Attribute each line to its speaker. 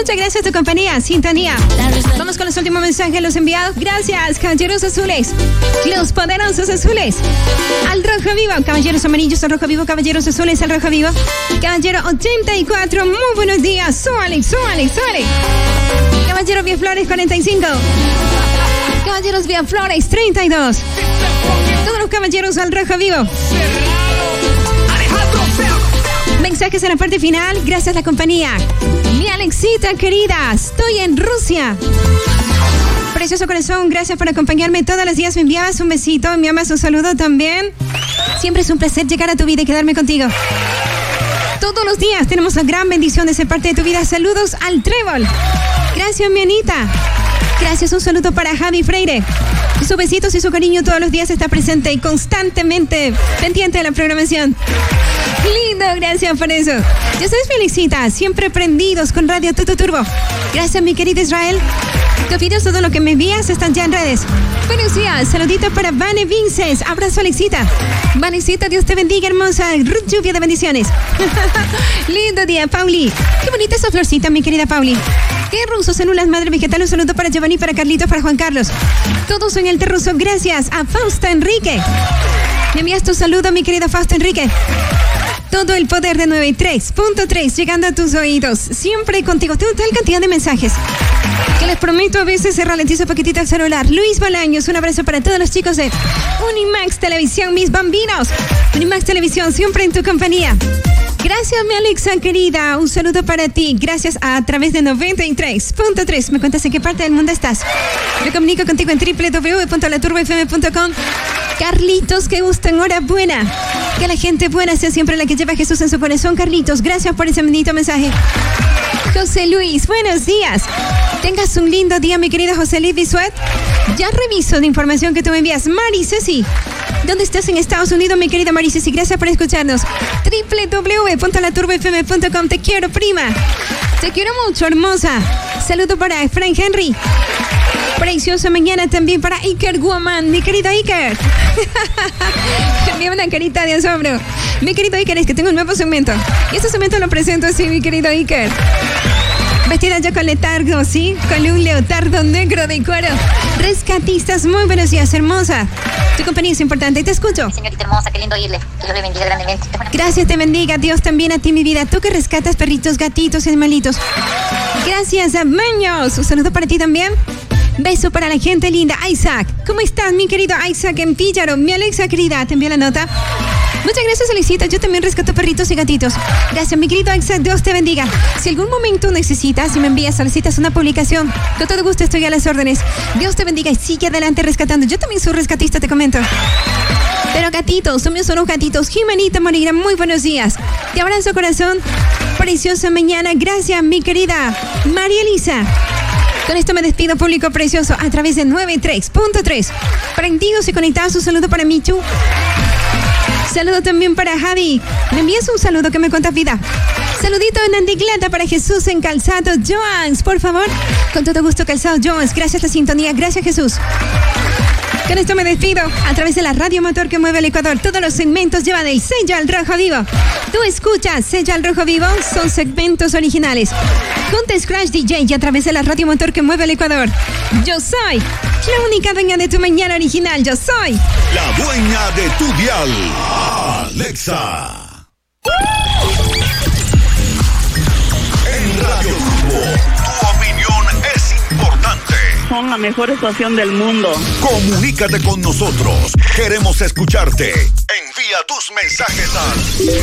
Speaker 1: Muchas gracias a tu compañía, sintonía. Vamos con los últimos mensajes, los enviados. Gracias, caballeros azules. Los poderosos azules. Al rojo vivo, caballeros amarillos al rojo vivo, caballeros azules al rojo vivo. Caballero 84, muy buenos días. Súbale. Caballero Vía Flores 45. Caballeros Vía Flores 32. Todos los caballeros al rojo vivo. Mensajes en la parte final. Gracias a la compañía. Mi Alexita querida, estoy en Rusia. Precioso corazón, gracias por acompañarme todos los días. Me enviabas un besito, me enviabas un saludo también. Siempre es un placer llegar a tu vida y quedarme contigo. Todos los días tenemos la gran bendición de ser parte de tu vida. Saludos al Trébol. Gracias, mi Anita. Gracias, un saludo para Javi Freire. Sus besitos y su cariño todos los días está presente y constantemente pendiente de la programación. Lindo, gracias por eso. Ya sabes, Felicita, siempre prendidos con Radio Tuto Turbo. Gracias, mi querido Israel. Tus videos, todo lo que me envías están ya en redes. Buenos días, saludito para Vane Vinces. Abrazo, Alexita. Vanecita, Dios te bendiga, hermosa. Lluvia de bendiciones. Lindo día, Pauli. Qué bonita esa florcita, mi querida Pauli. Qué ruso, células madre vegetal. Un saludo para Giovanni, para Carlitos, para Juan Carlos. Todos en el Terruso. Gracias a Fausto Enrique. Me envías tu saludo, mi querido Fausto Enrique. Todo el poder de 93.3 llegando a tus oídos. Siempre contigo. Tengo tal cantidad de mensajes que les prometo a veces se ralentiza un poquitito el celular. Luis Bolaños, un abrazo para todos los chicos de Unimax Televisión, mis bambinos. Unimax Televisión, siempre en tu compañía. Gracias, mi Alexa querida. Un saludo para ti. Gracias a través de 93.3. Me cuentas en qué parte del mundo estás. Me comunico contigo en www.laturbofm.com. Carlitos, qué gusto, enhorabuena. Que la gente buena sea siempre la que lleva a Jesús en su corazón. Carlitos, gracias por ese bendito mensaje. José Luis, buenos días. Tengas un lindo día, mi querido José Luis Bisuet. Ya reviso la información que tú me envías. Mari Ceci, ¿dónde estás en Estados Unidos, mi querida Mari Ceci? Gracias por escucharnos. www.laturbofm.com. Te quiero, prima. Te quiero mucho, hermosa. Saludo para Frank Henry. Preciosa mañana también para Iker Guaman, mi querido Iker. Envía una carita de asombro. Mi querido Iker, es que tengo un nuevo segmento. Y este segmento lo presento así, mi querido Iker. Vestida yo con leotardo, ¿sí? Con un leotardo negro de cuero. Rescatistas, muy buenos días, hermosa. Tu compañía es importante, te escucho.
Speaker 2: Señorita hermosa, qué lindo oírle. Que Dios le bendiga grandemente.
Speaker 1: Gracias, te bendiga. Dios también a ti, mi vida. Tú que rescatas perritos, gatitos y animalitos. Gracias, Amaños. Un saludo para ti también. Beso para la gente linda. Isaac, ¿cómo estás, mi querido Isaac en Píllaro? Mi Alexa querida, te envío la nota. Muchas gracias, Felicita. Yo también rescato perritos y gatitos. Gracias, mi querido Isaac. Dios te bendiga. Si algún momento necesitas, si me envías, solicitas una publicación, con todo gusto estoy a las órdenes. Dios te bendiga y sigue adelante rescatando. Yo también soy rescatista, te comento. Pero gatitos, también son los gatitos. Jimenita Moreira, muy buenos días. Te abrazo, corazón. Preciosa mañana. Gracias, mi querida María Elisa. Con esto me despido, público precioso, a través de 93.3. Prendidos y conectados, un saludo para Michu. Saludo también para Javi. Me envías un saludo que me cuentas vida. Saludito en Anticlata para Jesús en Calzado Joans, por favor. Con todo gusto, Calzado Joans. Gracias a la sintonía. Gracias, Jesús. Con esto me despido a través de la radio motor que mueve el Ecuador. Todos los segmentos llevan el sello al rojo vivo. Tú escuchas sello al rojo vivo, son segmentos originales. Junta Scratch DJ y a través de la radio motor que mueve el Ecuador. Yo soy la única dueña de tu mañana original. Yo soy
Speaker 3: la dueña de tu dial, Alexa. En Radio Turbo, tu opinión es importante.
Speaker 4: Son la mejor estación del mundo.
Speaker 3: Comunícate con nosotros. Queremos escucharte. Envía tus mensajes al